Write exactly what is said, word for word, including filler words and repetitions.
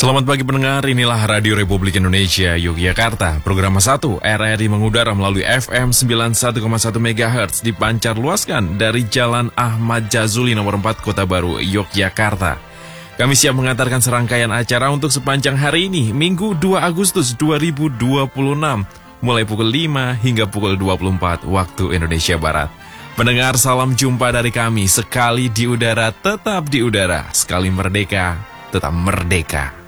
Selamat pagi pendengar, inilah Radio Republik Indonesia Yogyakarta. Program satu R R I mengudara melalui F M sembilan puluh satu koma satu megahertz dipancar luaskan dari Jalan Ahmad Jazuli nomor empat Kota Baru, Yogyakarta. Kami siap mengantarkan serangkaian acara untuk sepanjang hari ini, Minggu dua Agustus dua ribu dua puluh enam, mulai pukul lima hingga pukul dua puluh empat waktu Indonesia Barat. Pendengar, salam jumpa dari kami, sekali di udara tetap di udara, sekali merdeka tetap merdeka.